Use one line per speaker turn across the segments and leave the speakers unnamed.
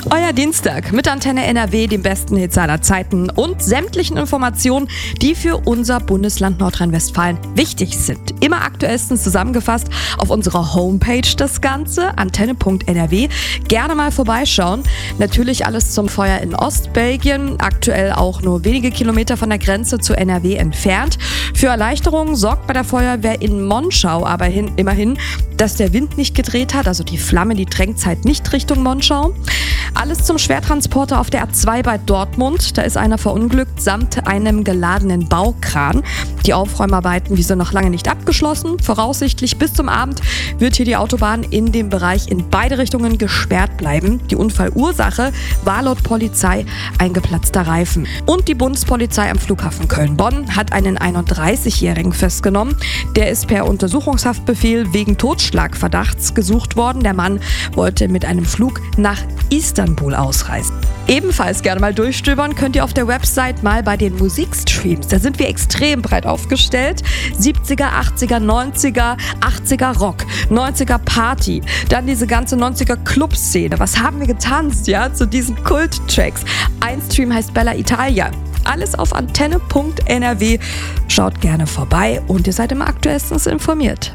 Euer Dienstag mit Antenne NRW, dem besten Hits aller Zeiten und sämtlichen Informationen, die für unser Bundesland Nordrhein-Westfalen wichtig sind. Immer aktuellstens zusammengefasst auf unserer Homepage das Ganze, antenne.nrw. Gerne mal vorbeischauen. Natürlich alles zum Feuer in Ostbelgien, aktuell auch nur wenige Kilometer von der Grenze zu NRW entfernt. Für Erleichterung sorgt bei der Feuerwehr in Monschau aber immerhin, dass der Wind nicht gedreht hat, also die Flamme, die drängt halt nicht Richtung Monschau. Alles zum Schwertransporter auf der A2 bei Dortmund. Da ist einer verunglückt samt einem geladenen Baukran. Die Aufräumarbeiten, die sind noch lange nicht abgeschlossen. Voraussichtlich bis zum Abend wird hier die Autobahn in dem Bereich in beide Richtungen gesperrt bleiben. Die Unfallursache war laut Polizei ein geplatzter Reifen. Und die Bundespolizei am Flughafen Köln-Bonn hat einen 31-Jährigen festgenommen. Der ist per Untersuchungshaftbefehl wegen Totschlagverdachts gesucht worden. Der Mann wollte mit einem Flug nach Istanbul ausreisen. Ebenfalls gerne mal durchstöbern könnt ihr auf der Website mal bei den Musikstreams. Da sind wir extrem breit aufgestellt. 70er, 80er, 90er, 80er Rock, 90er Party, dann diese ganze 90er Clubszene. Was haben wir getanzt, ja, zu diesen Kult-Tracks? Ein Stream heißt Bella Italia. Alles auf antenne.nrw. Schaut gerne vorbei und ihr seid immer aktuellstens informiert.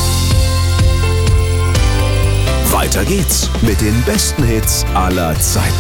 Weiter geht's mit den besten Hits aller Zeiten.